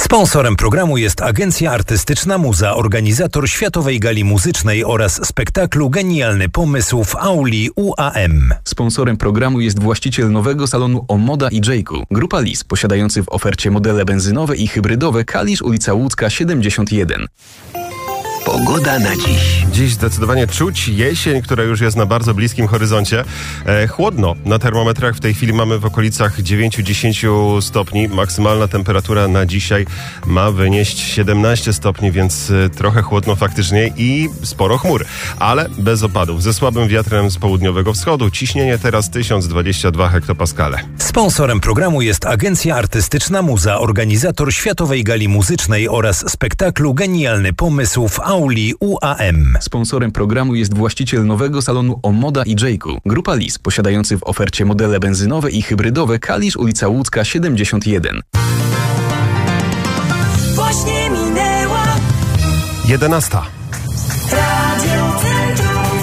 Sponsorem programu jest Agencja Artystyczna Muza, organizator Światowej Gali Muzycznej oraz spektaklu Genialny Pomysł w auli UAM. Sponsorem programu jest właściciel nowego salonu Omoda i Jayku. Grupa Lis, posiadający w ofercie modele benzynowe i hybrydowe. Kalisz, ulica Łódzka 71. Pogoda na dziś. Dziś zdecydowanie czuć jesień, która już jest na bardzo bliskim horyzoncie. Chłodno. Na termometrach w tej chwili mamy w okolicach 9-10 stopni. Maksymalna temperatura na dzisiaj ma wynieść 17 stopni, więc trochę chłodno faktycznie i sporo chmur. Ale bez opadów. Ze słabym wiatrem z południowego wschodu. Ciśnienie teraz 1022 hektopaskale. Sponsorem programu jest Agencja Artystyczna Muza, organizator Światowej Gali Muzycznej oraz spektaklu Genialny Pomysł w auli UAM. Sponsorem programu jest właściciel nowego salonu Omoda i Jayku. Grupa Lis, posiadający w ofercie modele benzynowe i hybrydowe. Kalisz, ulica Łódzka 71. Właśnie minęła 11. Radio Centrum.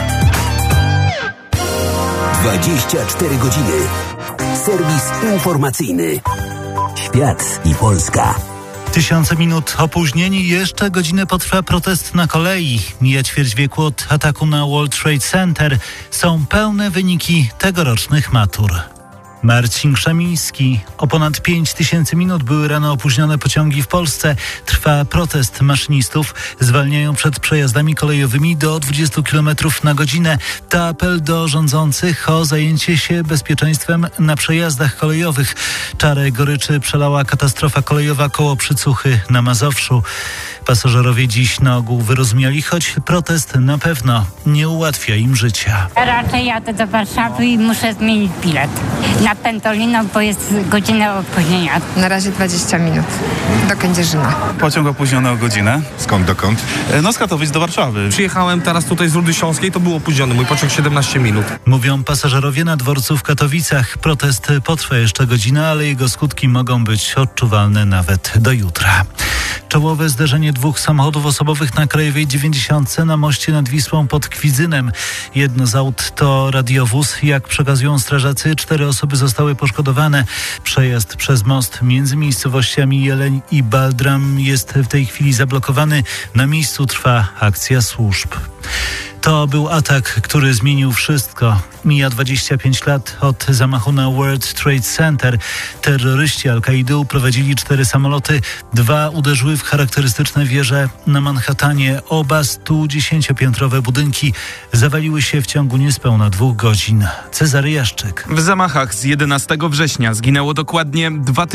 24 godziny. Serwis informacyjny. Świat i Polska. Tysiące minut opóźnień i jeszcze godzinę potrwa protest na kolei. Mija ćwierć wieku od ataku na World Trade Center. Są pełne wyniki tegorocznych matur. Marcin Krzemiński. O ponad 5000 minut były rano opóźnione pociągi w Polsce. Trwa protest maszynistów. Zwalniają przed przejazdami kolejowymi do 20 km na godzinę. To apel do rządzących o zajęcie się bezpieczeństwem na przejazdach kolejowych. Czarę goryczy przelała katastrofa kolejowa koło Przycuchy na Mazowszu. Pasażerowie dziś na ogół wyrozumiali, choć protest na pewno nie ułatwia im życia. Ja raczej jadę do Warszawy i muszę zmienić bilet na Pendolino, bo jest godzina opóźnienia. Na razie 20 minut do Kędzierzyna. Pociąg opóźniony o godzinę. Skąd dokąd? No z Katowic do Warszawy. Przyjechałem teraz tutaj z Rudy Śląskiej, to był opóźniony. Mój pociąg 17 minut. Mówią pasażerowie na dworcu w Katowicach. Protest potrwa jeszcze godzinę, ale jego skutki mogą być odczuwalne nawet do jutra. Czołowe zderzenie dwóch samochodów osobowych na Krajowej 90 na moście nad Wisłą pod Kwidzynem. Jedno z aut to radiowóz. Jak przekazują strażacy, 4 osoby zostały poszkodowane. Przejazd przez most między miejscowościami Jeleń i Baldram jest w tej chwili zablokowany. Na miejscu trwa akcja służb. To był atak, który zmienił wszystko. Mija 25 lat od zamachu na World Trade Center. Terroryści Al-Kaidy uprowadzili 4 samoloty. 2 uderzyły w charakterystyczne wieże na Manhattanie. Oba 110-piętrowe budynki zawaliły się w ciągu niespełna 2 godzin. Cezary Jaszczyk. W zamachach z 11 września zginęło dokładnie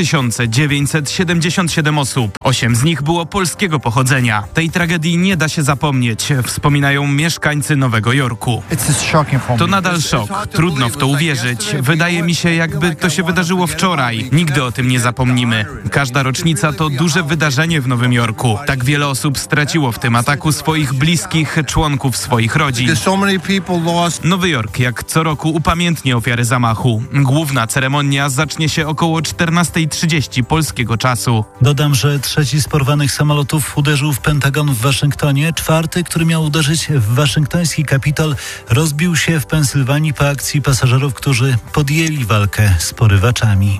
2977 osób. 8 z nich było polskiego pochodzenia. Tej tragedii nie da się zapomnieć, wspominają mieszkańcy Nowego Jorku. To nadal szok. Trudno w to uwierzyć. Wydaje mi się, jakby to się wydarzyło wczoraj. Nigdy o tym nie zapomnimy. Każda rocznica to duże wydarzenie w Nowym Jorku. Tak wiele osób straciło w tym ataku swoich bliskich, członków swoich rodzin. Nowy Jork jak co roku upamiętni ofiary zamachu. Główna ceremonia zacznie się około 14:30 polskiego czasu. Dodam, że 3 z porwanych samolotów uderzył w Pentagon w Waszyngtonie. 4, który miał uderzyć w waszyngtoński Kapitol, rozbił się w Pensylwanii po akcji pasażerów, którzy podjęli walkę z porywaczami.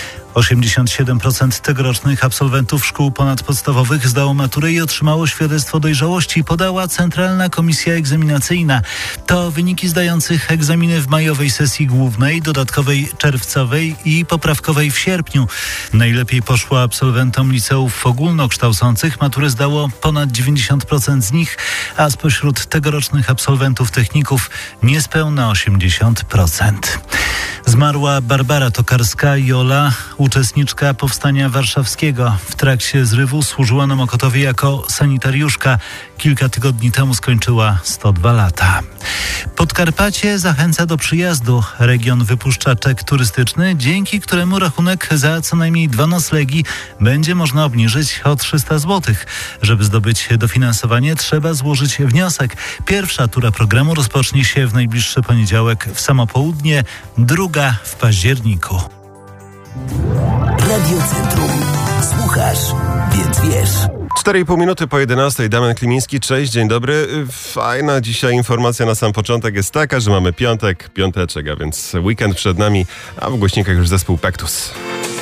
87% tegorocznych absolwentów szkół ponadpodstawowych zdało maturę i otrzymało świadectwo dojrzałości, podała Centralna Komisja Egzaminacyjna. To wyniki zdających egzaminy w majowej sesji głównej, dodatkowej czerwcowej i poprawkowej w sierpniu. Najlepiej poszło absolwentom liceów ogólnokształcących. Maturę zdało ponad 90% z nich, a spośród tegorocznych absolwentów techników niespełna 80%. Zmarła Barbara Tokarska-Jola, uczestniczka Powstania Warszawskiego. W trakcie zrywu służyła na Mokotowie jako sanitariuszka. Kilka tygodni temu skończyła 102 lata. Podkarpacie zachęca do przyjazdu. Region wypuszcza czek turystyczny, dzięki któremu rachunek za co najmniej 2 noclegi będzie można obniżyć o 300 zł. Żeby zdobyć dofinansowanie, trzeba złożyć wniosek. Pierwsza tura programu rozpocznie się w najbliższy poniedziałek w samo południe, druga w październiku. Radio Centrum. Słuchasz, więc wiesz. 4,5 minuty po 11. Damian Klimiński, cześć, dzień dobry. Fajna dzisiaj informacja na sam początek jest taka, że mamy piąteczek, a więc weekend przed nami, a w głośnikach już zespół Pektus.